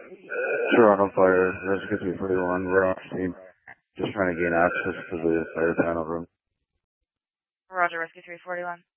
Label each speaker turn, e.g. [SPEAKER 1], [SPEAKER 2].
[SPEAKER 1] Toronto Fire, Rescue 341, we're off scene. Just trying to gain access to the fire panel room.
[SPEAKER 2] Roger, Rescue 341.